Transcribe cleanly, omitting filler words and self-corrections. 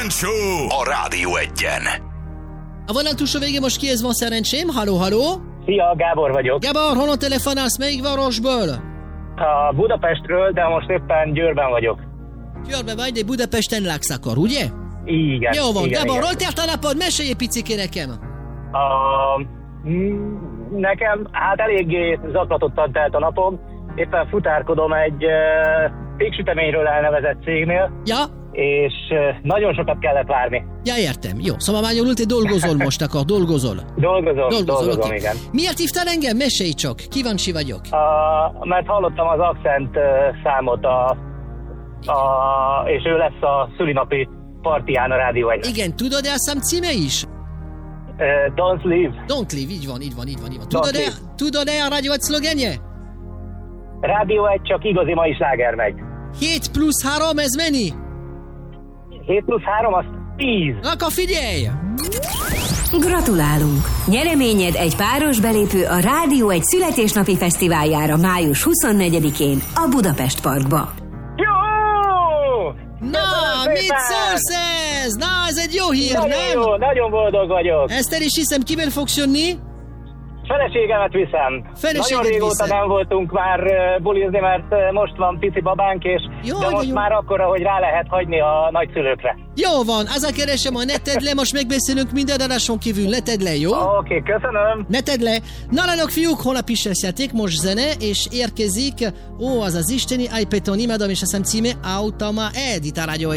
Kejfel Show a Rádió 1-en. A vonal túlsó végén most kihez van szerencsém? Halló? Szia, Gábor vagyok. Gábor, honnan telefonálsz? Melyik városból? A Budapestről, de most éppen Győrben vagyok. Győrben vagy, de Budapesten laksz akkor, ugye? Igen. Jó van, igen, Gábor, igen. hol telt a napod? Mesélj egy picike nekem. Nekem hát eléggé zaklatottan telt a napom. Éppen futárkodom egy péksüteményről elnevezett cégnél, Ja? és nagyon sokat kellett várni. Ja, értem. Jó, szóval magyarul te dolgozol most akkor, dolgozol. Dolgozom, oké. igen. Miért hívtál engem? Mesélj csak, kíváncsi vagyok. Mert hallottam az Accent számot, és ő lesz a szülinapi partiján a Rádió 1-en. Igen, tudod-e a szám címe is? Don't Leave. Don't Leave, így van. Leave. Tudod-e a Rádió 1 szlogenje? Rádió 1 csak igazi mai sláger megy. 7 plusz 3, ez mennyi? 7 plusz 3, az 10. Akkor figyelj! Gratulálunk! Nyereményed egy páros belépő a Rádió 1 születésnapi fesztiváljára május 24-én a Budapest Parkba. Jó! Na, mit szólsz ez? Na, ez egy jó hír, Nagyon nem? jó, nagyon boldog vagyok. Ezt el is hiszem, kivel fogsz jönni? Feleségemet viszem. Feleséged Nagyon régóta viszed. nem voltunk már bulizni, mert most van pici babánk, és Jó, de most jó. már akkora, hogy rá lehet hagyni a nagyszülőkre. Jó van, az a keresem, hogy ne tedd le, most megbeszélünk minden adáson kívül, ne tedd le, jó? Oké, köszönöm. Ne tedd le. Na, lányok, fiúk, holnap is lesz játék, most zene, és érkezik, az az isteni iPeton imádom, és a szem címe Automa Ed, itt a Rádió 1.